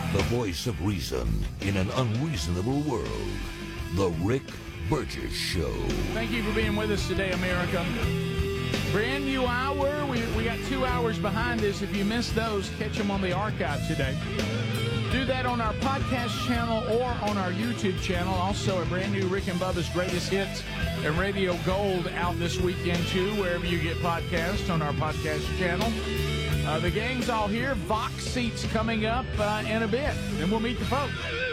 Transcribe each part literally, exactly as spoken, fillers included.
The voice of reason in an unreasonable world. The Rick Burgess Show. Thank you for being with us today, America. Brand new hour. We, we got two hours behind us. If you missed those, catch them on the archive today. Do that on our podcast channel or on our YouTube channel. Also, a brand new Rick and Bubba's Greatest Hits and Radio Gold out this weekend, too, wherever you get podcasts on our podcast channel. Uh, the gang's all here. Vox seats coming up uh, in a bit. Then we'll meet the folks.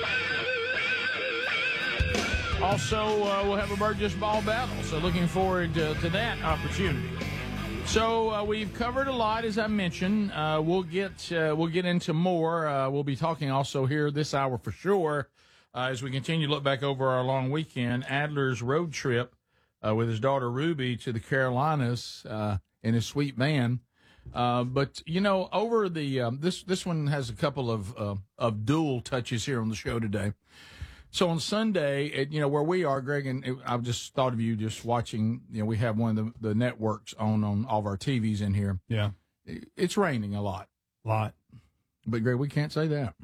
Also, uh, we'll have a Burgess Ball battle, so looking forward to, to that opportunity. So uh, we've covered a lot, as I mentioned. Uh, we'll get uh, we'll get into more. Uh, we'll be talking also here this hour for sure uh, as we continue to look back over our long weekend. Adler's road trip uh, with his daughter Ruby to the Carolinas uh, in his sweet van. Uh, but you know, over the um, this this one has a couple of uh, of dual touches here on the show today. So on Sunday, it, you know, where we are, Greg, and it, I've just thought of you just watching, you know, we have one of the, the networks on, on all of our T Vs in here. Yeah. It, it's raining a lot. A lot. But, Greg, we can't say that.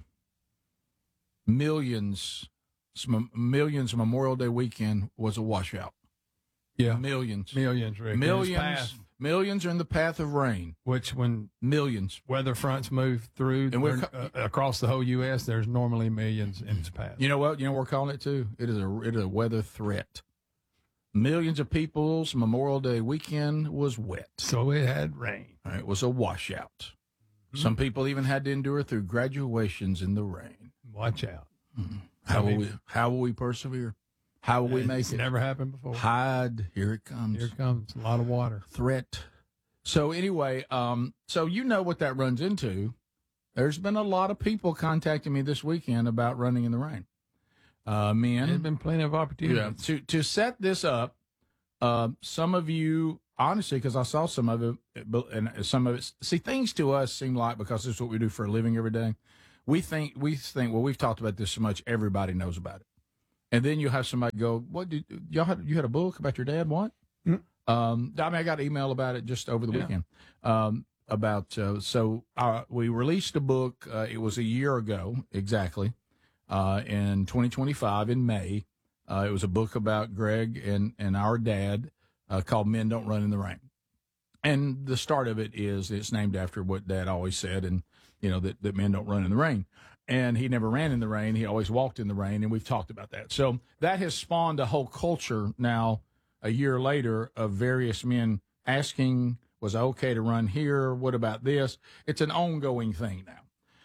Millions, millions Memorial Day weekend was a washout. Yeah. Millions. Millions, Rick. Millions. Millions are in the path of rain. Which, when millions weather fronts move through and we're, uh, across the whole U S, there's normally millions in its path. You know what? You know what we're calling it too? It is a it is a weather threat. Millions of people's Memorial Day weekend was wet. So it had rain. It was a washout. Mm-hmm. Some people even had to endure through graduations in the rain. Watch out. Mm-hmm. How will we? How will we persevere? How will we make it's it? Never happened before. Hide. Here it comes. Here it comes. A lot of water. Threat. So anyway, um, so you know what that runs into. There's been a lot of people contacting me this weekend about running in the rain. Uh, men. There's been plenty of opportunities. Yeah, to, to set this up, uh, some of you, honestly, because I saw some of it, and some of it, see, things to us seem like, because this is what we do for a living every day, we think, we think, well, we've talked about this so much, everybody knows about it. And then you have somebody go, "What did y'all had? You had a book about your dad? What?" Mm-hmm. Um, I mean, I got an email about it just over the yeah. weekend. Um, about uh, so uh, we released a book. Uh, it was a year ago exactly, uh, in twenty twenty-five in May. Uh, it was a book about Greg and and our dad uh, called "Men Don't Run in the Rain." And the start of it is it's named after what Dad always said, and you know that that men don't run in the rain. And he never ran in the rain. He always walked in the rain, and we've talked about that. So that has spawned a whole culture now, a year later, of various men asking, was I okay to run here? What about this? It's an ongoing thing now.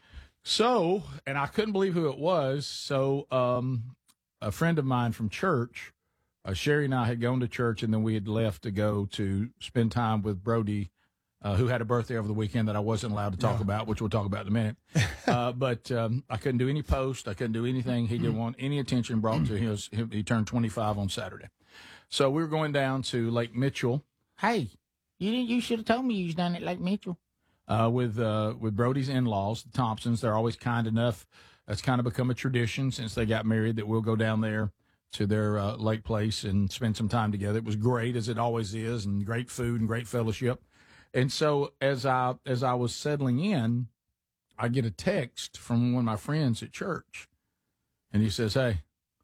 So, and I couldn't believe who it was. So um, a friend of mine from church, uh, Sherry and I had gone to church, and then we had left to go to spend time with Brody, Uh, who had a birthday over the weekend that I wasn't allowed to talk no. about, which we'll talk about in a minute. Uh, but um, I couldn't do any post. I couldn't do anything. He didn't want any attention brought to him. He turned twenty-five on Saturday. So we were going down to Lake Mitchell. Hey, you you should have told me you was down at Lake Mitchell. Uh, with uh, with Brody's in-laws, the Thompsons. They're always kind enough. It's kind of become a tradition since they got married that we'll go down there to their uh, lake place and spend some time together. It was great, as it always is, and great food and great fellowship. And so as I as I was settling in, I get a text from one of my friends at church. And he says, "Hey,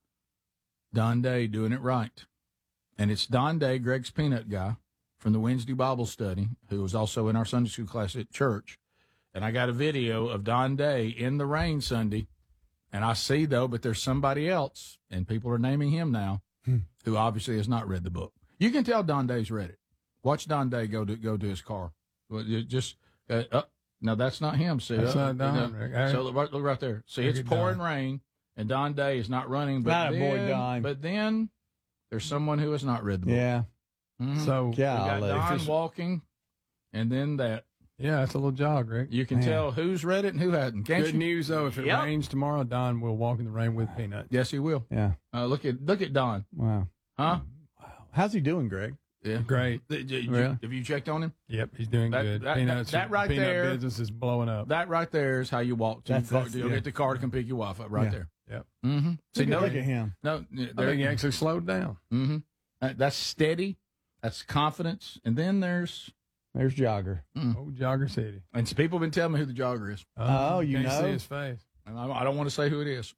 Don Day doing it right." And it's Don Day, Greg's peanut guy from the Wednesday Bible study, who was also in our Sunday school class at church. And I got a video of Don Day in the rain Sunday. And I see, though, but there's somebody else, and people are naming him now, hmm. who obviously has not read the book. You can tell Don Day's read it. Watch Don Day go to go to his car. Just uh, uh, now that's not him. See, that's uh, not Don. You know, so look right, look right there. See, it's pouring Don. rain, and Don Day is not running. But not then, a boy, Don. But then there's someone who has not read the book. Yeah. Mm-hmm. So yeah, we got Don walking, and then that. Yeah, it's a little jog, Rick. You can Man. tell who's read it and who hasn't. Can't Good you? news though, if it yep. rains tomorrow, Don will walk in the rain with Peanut. Yes, he will. Yeah. Uh, look at look at Don. Wow. Huh? Wow. How's he doing, Greg? Yeah, great. Did, did, really? Have you checked on him? Yep, he's doing that, good. That, Peanuts, that, that right peanut there, business is blowing up. That right there is how you walk to that's, the car. that's, You'll yeah. get the car to come pick your wife up right yeah. there. Yep. Mm-hmm. See, no, look at him. No, I think he actually slowed down. Mm-hmm. That, that's steady. That's confidence. And then there's there's Jogger. Mm. Old Jogger City. And some people have been telling me who the Jogger is. Oh, oh you can't know? see his face. And I, I don't want to say who it is,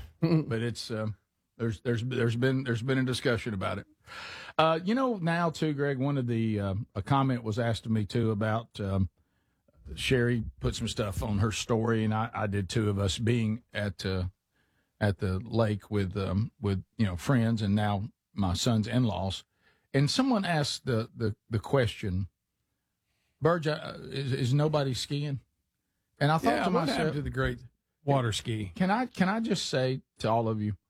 but it's uh, there's there's there's been there's been a discussion about it. Uh, you know, now too, Greg. One of the uh, a comment was asked of me too about um, Sherry put some stuff on her story, and I, I did too, of us being at uh, at the lake with um, with you know friends, and now my son's in-laws. And someone asked the the, the question, Burge, uh, is, is nobody skiing? And I thought Yeah, to what myself, happened to the great water ski? Can I can I just say to all of you,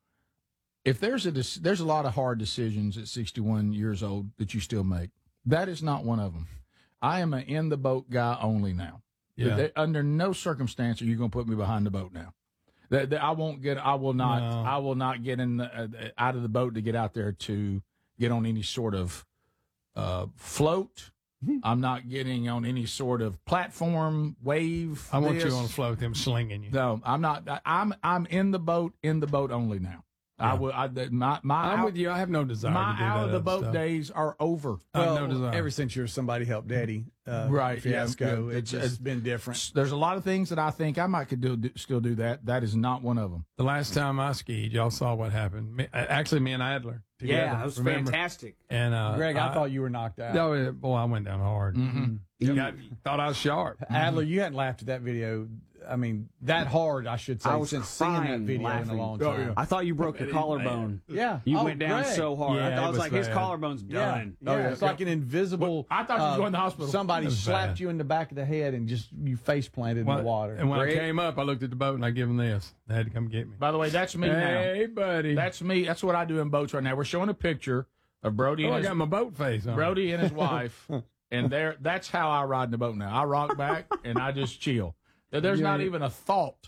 if there's a dec- there's a lot of hard decisions at sixty-one years old that you still make. That is not one of them. I am an in the boat guy only now. Yeah. They, under no circumstance are you going to put me behind the boat now. That, that I won't get. I will not. No. I will not get in the, uh, out of the boat to get out there to get on any sort of uh, float. I'm not getting on any sort of platform, wave. I want this. you on a float, them slinging you. No, I'm not. I, I'm I'm in the boat, in the boat only now. I Yeah. will. I, my my I'm out, with you. I have no desire my to do out that of the other boat stuff. days are over. I have Well, no desire. ever since your somebody helped Daddy uh, Right, yeah, fiasco, yeah. it's, It's- it's been different. There's a lot of things that I think I might could do, do still do that. That is not one of them. The last time I skied, y'all saw what happened. Me, actually, me and Adler together. Yeah, that was remember? fantastic. And uh, Greg, I, thought you were knocked out. Oh, yeah, boy, I went down hard. Mm-hmm. You got, thought I was sharp. Adler, you hadn't laughed at that video. I mean, that hard, I should say, I was since seeing that crying video laughing. in a long Oh, time. yeah. I thought you broke your It is collarbone. Yeah. You Oh, went down Greg. so hard. Yeah, I thought it I was was like, his bad. collarbone's Yeah, done. yeah, Oh, yeah. it's like an invisible. I thought you was uh, going to the hospital. Somebody That was slapped bad. you in the back of the head and just you face planted in Well, the water. And when Greg? I came up, I looked at the boat and I give them this. They had to come get me. By the way, that's me Hey, now. buddy. That's me. That's what I do in boats right now. We're showing a picture of Brody oh, and I his, got my boat face on. Brody and his wife, and there. That's how I ride in the boat now. I rock back and I just chill. There's Yeah, not yeah. even a thought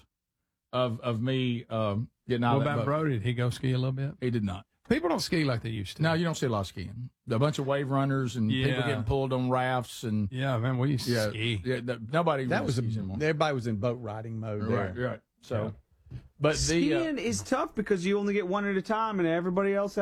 of of me um, getting out What of that about boat. Brody? Did he go ski a little bit? He did not. People don't ski like they used to. No, you don't see a lot of skiing. A bunch of wave runners and people Yeah. getting pulled on rafts and Yeah, man, we used to yeah, ski. yeah. th- Nobody that was a, skis anymore. everybody was in boat riding mode Right, there. right. So, but the uh, Skiing is tough because you only get one at a time, and everybody else